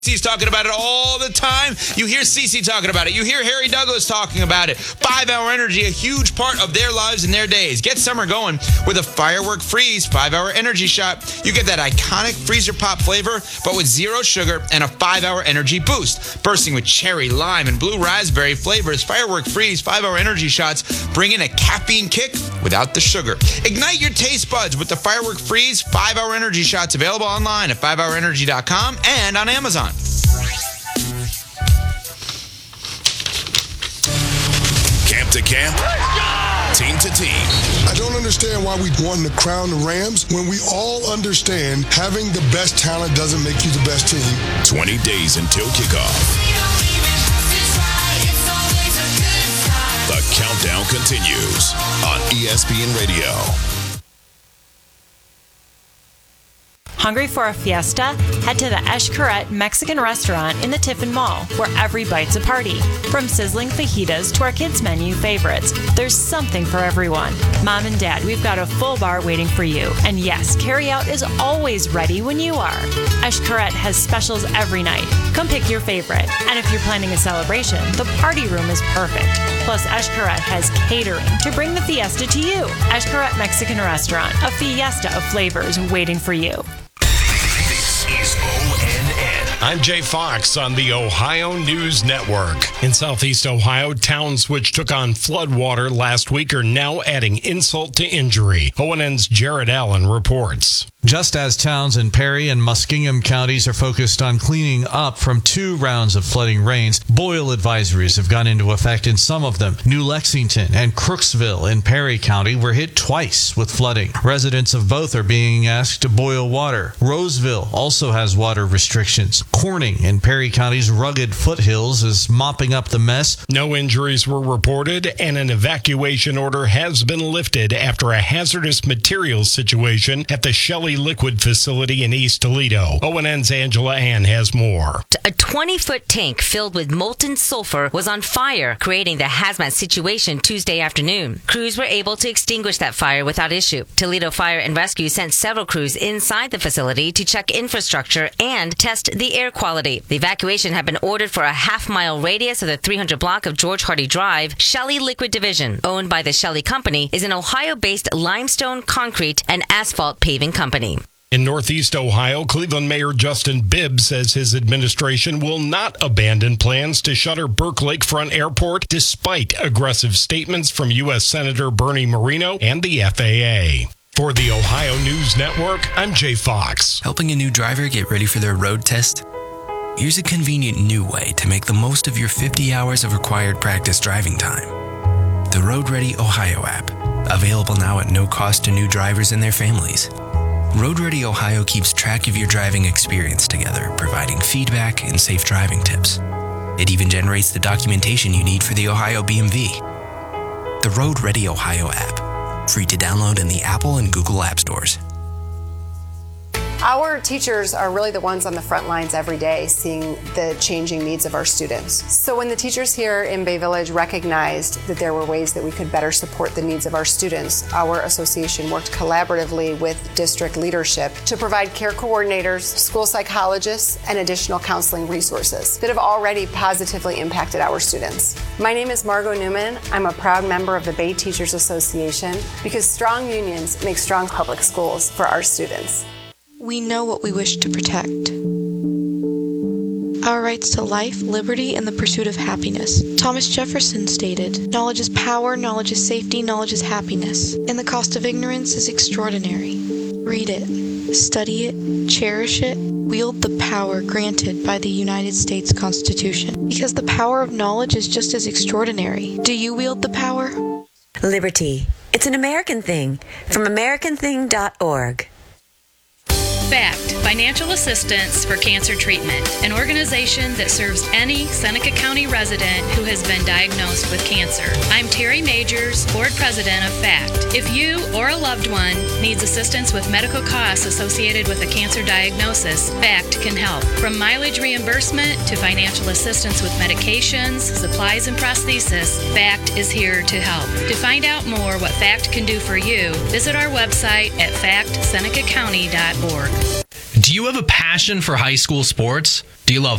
He's talking about it all the time. You hear Cece talking about it. You hear Harry Douglas talking about it. 5-Hour Energy, a huge part of their lives and their days. Get summer going with a Firework Freeze 5-Hour Energy Shot. You get that iconic freezer pop flavor, but with zero sugar and a 5-Hour Energy Boost. Bursting with cherry, lime, and blue raspberry flavors, Firework Freeze 5-Hour Energy Shots bring in a caffeine kick without the sugar. Ignite your taste buds with the Firework Freeze 5-Hour Energy Shots, available online at 5hourenergy.com and on Amazon. Camp to camp, team to team. I don't understand why we want to crown the Rams when we all understand having the best talent doesn't make you the best team. 20 days until kickoff. The countdown continues on ESPN Radio. Hungry for a fiesta? Head to the Xcaret Mexican restaurant in the Tiffin Mall, where every bite's a party. From sizzling fajitas to our kids' menu favorites, there's something for everyone. Mom and Dad, we've got a full bar waiting for you. And yes, carryout is always ready when you are. Xcaret has specials every night. Come pick your favorite. And if you're planning a celebration, the party room is perfect. Plus, Xcaret has catering to bring the fiesta to you. Xcaret Mexican restaurant, a fiesta of flavors waiting for you. Is ONN. I'm Jay Fox on the Ohio News Network. In Southeast Ohio, towns which took on floodwater last week are now adding insult to injury. ONN's Jared Allen reports. Just as towns in Perry and Muskingum counties are focused on cleaning up from 2 rounds of flooding rains, boil advisories have gone into effect in some of them. New Lexington and Crooksville in Perry County were hit twice with flooding. Residents of both are being asked to boil water. Roseville also has water restrictions. Corning in Perry County's rugged foothills is mopping up the mess. No injuries were reported, and an evacuation order has been lifted after a hazardous materials situation at the Shelley Liquid facility in East Toledo. ONN's Angela Ann has more. A 20-foot tank filled with molten sulfur was on fire, creating the hazmat situation Tuesday afternoon. Crews were able to extinguish that fire without issue. Toledo Fire and Rescue sent several crews inside the facility to check infrastructure and test the air quality. The evacuation had been ordered for a half-mile radius of the 300 block of George Hardy Drive. Shelley Liquid Division, owned by the Shelley Company, is an Ohio-based limestone, concrete, and asphalt paving company. In Northeast Ohio, Cleveland Mayor Justin Bibb says his administration will not abandon plans to shutter Burke Lakefront Airport despite aggressive statements from U.S. Senator Bernie Moreno and the FAA. For the Ohio News Network, I'm Jay Fox. Helping a new driver get ready for their road test? Here's a convenient new way to make the most of your 50 hours of required practice driving time. The Road Ready Ohio app, available now at no cost to new drivers and their families. Road Ready Ohio keeps track of your driving experience together, providing feedback and safe driving tips. It even generates the documentation you need for the Ohio BMV. The Road Ready Ohio app, free to download in the Apple and Google App Stores. Our teachers are really the ones on the front lines every day seeing the changing needs of our students. So when the teachers here in Bay Village recognized that there were ways that we could better support the needs of our students, our association worked collaboratively with district leadership to provide care coordinators, school psychologists, and additional counseling resources that have already positively impacted our students. My name is Margot Newman. I'm a proud member of the Bay Teachers Association because strong unions make strong public schools for our students. We know what we wish to protect. Our rights to life, liberty, and the pursuit of happiness. Thomas Jefferson stated, "Knowledge is power, knowledge is safety, knowledge is happiness, and the cost of ignorance is extraordinary." Read it, study it, cherish it, wield the power granted by the United States Constitution. Because the power of knowledge is just as extraordinary. Do you wield the power? Liberty. It's an American thing. From AmericanThing.org. FACT, Financial Assistance for Cancer Treatment, an organization that serves any Seneca County resident who has been diagnosed with cancer. I'm Terry Majors, Board President of FACT. If you or a loved one needs assistance with medical costs associated with a cancer diagnosis, FACT can help. From mileage reimbursement to financial assistance with medications, supplies, and prosthesis, FACT is here to help. To find out more what FACT can do for you, visit our website at factsenecacounty.org. Do you have a passion for high school sports? Do you love